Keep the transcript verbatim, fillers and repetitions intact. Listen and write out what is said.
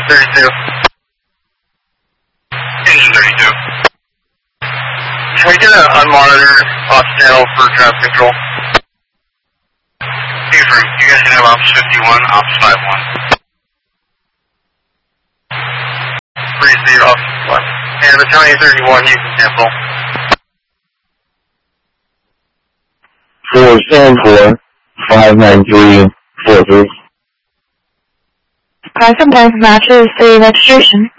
thirty-two. Engine thirty-two. Can we get an unmonitored ops channel for traffic control? Confirm. You guys can have Ops fifty-one, Ops five one. Receive Ops one. And Battalion thirty-one, you can cancel. four seven four, five nine three, four three. Sometimes matches the registration.